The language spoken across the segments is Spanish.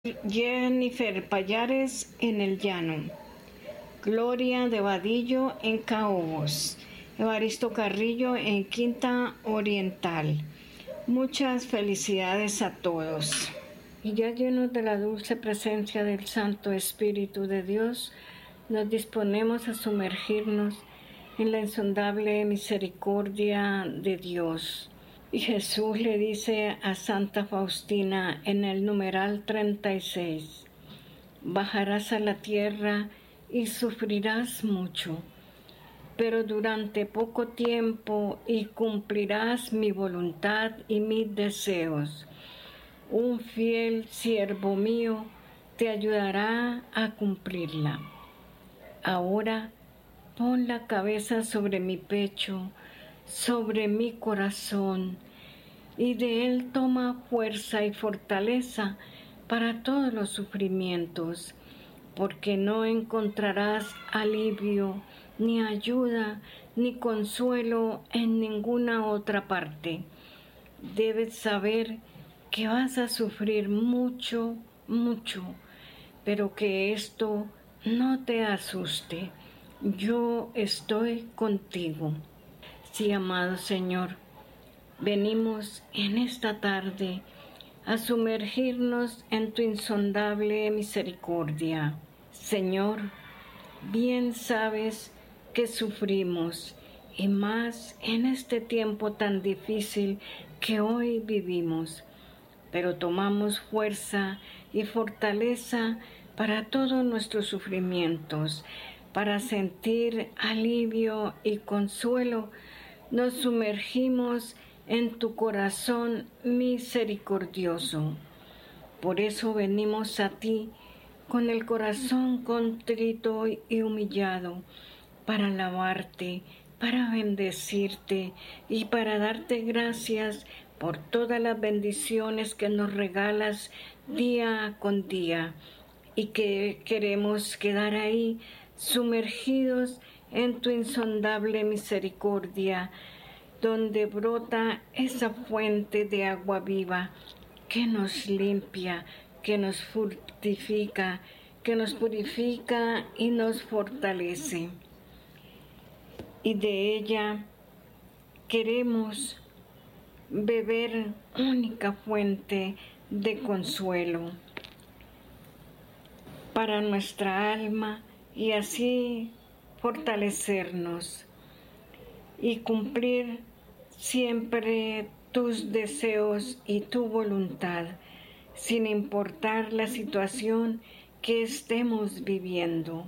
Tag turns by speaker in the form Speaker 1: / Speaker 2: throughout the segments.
Speaker 1: Jennifer Payares en el Llano, Gloria de Vadillo en Caobos, Evaristo Carrillo en Quinta Oriental. Muchas felicidades a todos. Y ya llenos de la dulce presencia del Santo Espíritu de Dios, nos disponemos a sumergirnos en la insondable misericordia de Dios. Y Jesús le dice a Santa Faustina en el numeral 36, bajarás a la tierra y sufrirás mucho, pero durante poco tiempo y cumplirás mi voluntad y mis deseos. Un fiel siervo mío te ayudará a cumplirla. Ahora pon la cabeza sobre mi pecho, sobre mi corazón, y de él toma fuerza y fortaleza para todos los sufrimientos, porque no encontrarás alivio, ni ayuda, ni consuelo en ninguna otra parte. Debes saber que vas a sufrir mucho, mucho, pero que esto no te asuste. Yo estoy contigo. Sí, amado Señor, venimos en esta tarde a sumergirnos en tu insondable misericordia. Señor, bien sabes que sufrimos, y más en este tiempo tan difícil que hoy vivimos, pero tomamos fuerza y fortaleza para todos nuestros sufrimientos, para sentir alivio y consuelo. Nos sumergimos en tu corazón misericordioso. Por eso venimos a ti con el corazón contrito y humillado, para alabarte, para bendecirte y para darte gracias por todas las bendiciones que nos regalas día con día, y que queremos quedar ahí sumergidos en tu insondable misericordia, donde brota esa fuente de agua viva que nos limpia, que nos fortifica, que nos purifica y nos fortalece. Y de ella queremos beber, única fuente de consuelo para nuestra alma, y así fortalecernos y cumplir siempre tus deseos y tu voluntad, sin importar la situación que estemos viviendo.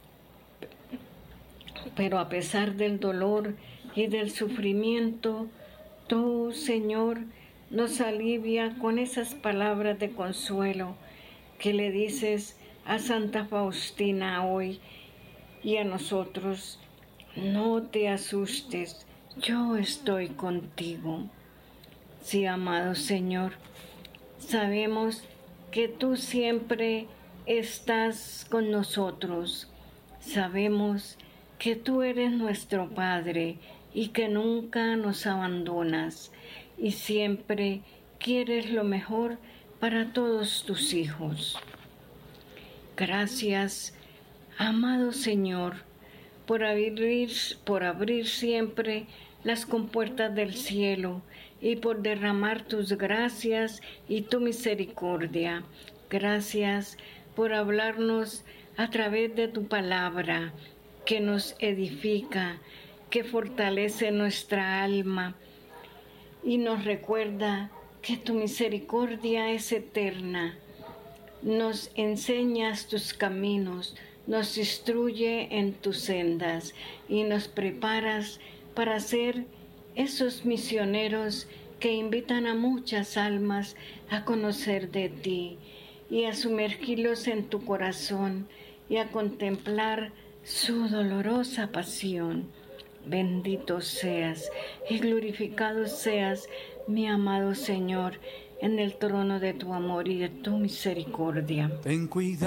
Speaker 1: Pero a pesar del dolor y del sufrimiento, tú, Señor, nos alivia con esas palabras de consuelo que le dices a Santa Faustina hoy y a nosotros: no te asustes, yo estoy contigo. Sí, amado Señor, sabemos que tú siempre estás con nosotros. Sabemos que tú eres nuestro Padre y que nunca nos abandonas, y siempre quieres lo mejor para todos tus hijos. Gracias, amado Señor, por abrir siempre las compuertas del cielo y por derramar tus gracias y tu misericordia. Gracias por hablarnos a través de tu palabra, que nos edifica, que fortalece nuestra alma y nos recuerda que tu misericordia es eterna. Nos enseñas tus caminos, nos instruye en tus sendas y nos preparas para ser esos misioneros que invitan a muchas almas a conocer de ti y a sumergirlos en tu corazón y a contemplar su dolorosa pasión. Bendito seas y glorificado seas, mi amado Señor, en el trono de tu amor y de tu misericordia.
Speaker 2: Ten cuidado.